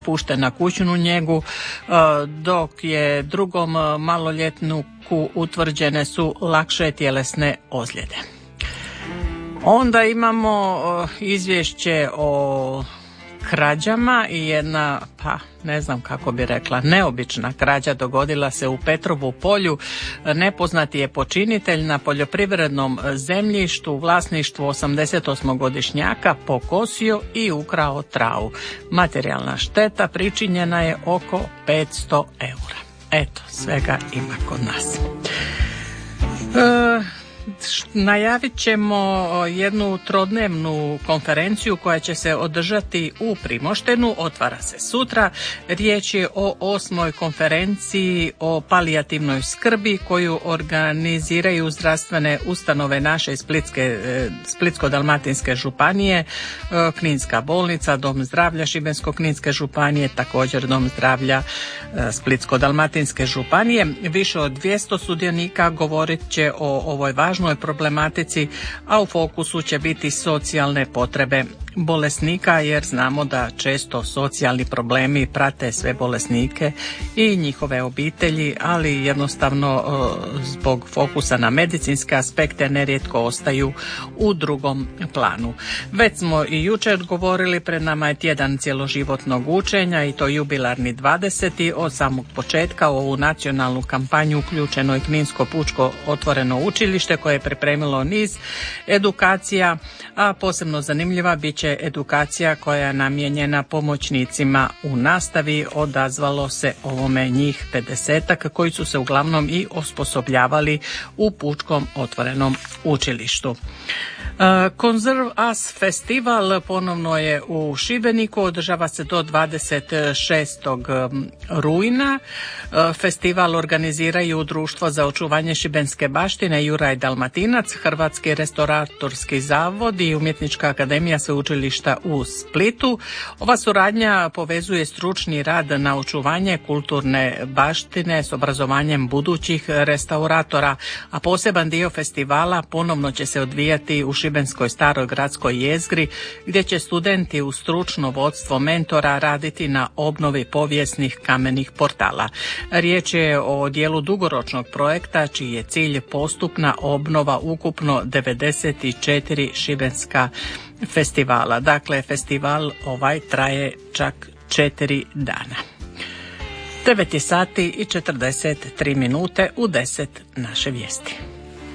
pušten na kućnu njegu, dok je drugom maloljetniku utvrđene su lakše tjelesne ozljede. Onda imamo izvješće o krađama i jedna, ne znam kako bi rekla, neobična krađa dogodila se u Petrovu polju. Nepoznati je počinitelj na poljoprivrednom zemljištu u vlasništvu 88-godišnjaka pokosio i ukrao travu. Materijalna šteta pričinjena je oko 500 eura. Eto, svega ima kod nas. Najavit ćemo jednu trodnevnu konferenciju koja će se održati u Primoštenu, otvara se sutra. Riječ je o 8. konferenciji o palijativnoj skrbi koju organiziraju zdravstvene ustanove naše Splitsko-dalmatinske županije, Kninska bolnica, Dom zdravlja Šibensko-kninske županije, također Dom zdravlja Splitsko-dalmatinske županije. Više od 200 sudionika govorit će o ovoj važnoj problematici, a u fokusu će biti socijalne potrebe bolesnika, jer znamo da često socijalni problemi prate sve bolesnike i njihove obitelji, ali jednostavno zbog fokusa na medicinske aspekte nerijetko ostaju u drugom planu. Već smo i jučer govorili, pred nama je tjedan cjeloživotnog učenja i to jubilarni 20. Od samog početka u ovu nacionalnu kampanju uključeno je Kninsko pučko otvoreno učilište koje je pripremilo niz edukacija, a posebno zanimljiva bit će edukacija koja je namijenjena pomoćnicima u nastavi. Odazvalo se ovome njih 50-ak koji su se uglavnom i osposobljavali u pučkom otvorenom učilištu. Conserve Us festival ponovno je u Šibeniku, održava se do 26. rujna. Festival organiziraju Društvo za očuvanje šibenske baštine Juraj Dalmatinac, Hrvatski restauratorski zavod i Umjetnička akademija sveučilišta u Splitu. Ova suradnja povezuje stručni rad na očuvanje kulturne baštine s obrazovanjem budućih restauratora, a poseban dio festivala ponovno će se odvijati u Šibenskoj staroj gradskoj jezgri, gdje će studenti uz stručno vodstvo mentora raditi na obnovi povijesnih kamenih portala. Riječ je o dijelu dugoročnog projekta čiji je cilj postupna obnova ukupno 94 šibenska festivala. Dakle, festival ovaj traje čak 4 dana. 9 je sati i 43 minute, u 10 naše vijesti.